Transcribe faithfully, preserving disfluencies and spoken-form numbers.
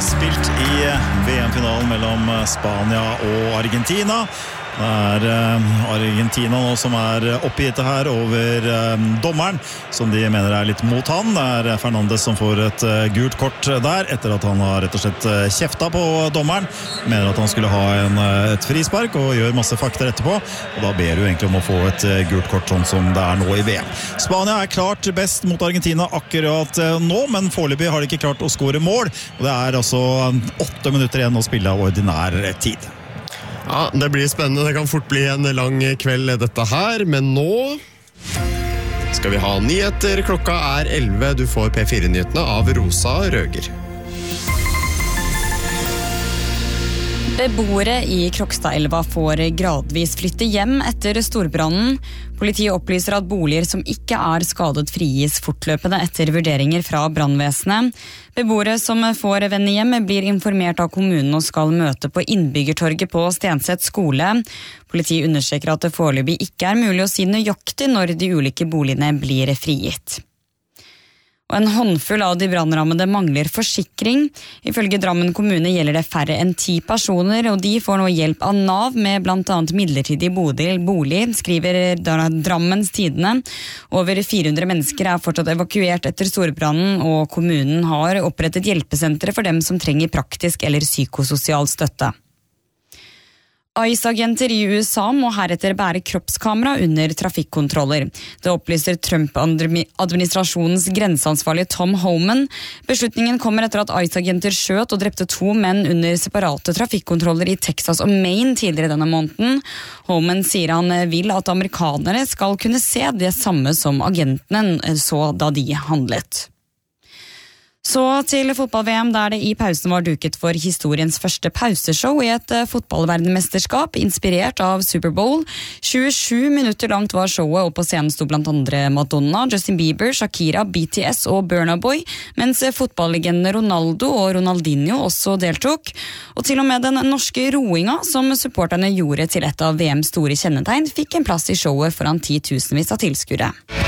spilt i V M-finalen mellom Spania og Argentina. Det er Argentina nå som er oppgitt her over dommeren, som de mener er litt mot han. Det er Fernandes som får et gult kort der, etter at han har rett og slett kjefta på dommeren. Mener at han skulle ha en, et frispark og gjør masse fakter etterpå, og da ber du egentlig om å få et gult kort sånn som det er nå i V M. Spania er klart best mot Argentina akkurat nå, men foreløpig har de ikke klart å score mål, og det er altså åtte minutter igjen å spille av ordinær tid. Ja, det blir spennende. Det kan fort bli en lang kveld dette her, men nå skal vi ha nyheter. Klokka er elleve. Du får P fire-nyhetene av Rosa Røger. Beboere i Krokstadelva får gradvis flytte hjem etter storbrannen. Politiet opplyser at boliger som ikke er skadet frigis fortløpende etter vurderinger fra brannvesenet. Beboere som får vende hjem blir informert av kommunen og skal møte på innbyggertorget på Stenset skole. Politiet understreker at det foreløpig ikke er mulig å si nøyaktig når de ulike boligene blir frigitt. Og en håndfull av de brannrammede mangler forsikring. Ifølge Drammen kommune gjelder det færre enn ti personer, og de får nå hjelp av Nav med blant annet midlertidig bolig, skriver Drammens Tidende. Over fire hundre mennesker er fortsatt evakuert etter storbrannen, og kommunen har opprettet hjelpesentre for dem som trenger praktisk eller psykososial støtte. ICE-agenter i U S A må heretter bære kroppskamera under trafikkontroller. Det opplyser Trump-administrasjonens grenseansvarlige Tom Homan. Beslutningen kommer etter at ICE-agenter skjøt og drepte to menn under separate trafikkontroller i Texas og Maine tidligere denne måneden. Homan sier han vil at amerikanere skal kunne se det samme som agentene så da de handlet. Så til fotball-V M, der det i pausen var duket for historiens første pauseshow i et fotballverdenmesterskap, inspirert av Superbowl. tjuesju minutter langt var showet, og på scenen sto blant andre Madonna, Justin Bieber, Shakira, B T S og Burna Boy, mens fotballlegenden Ronaldo og Ronaldinho også deltok. Og til og med den norske roinga, som supporterne gjorde til et av V M's store kjennetegn, fikk en plass i showet foran titusenvis av tilskuere.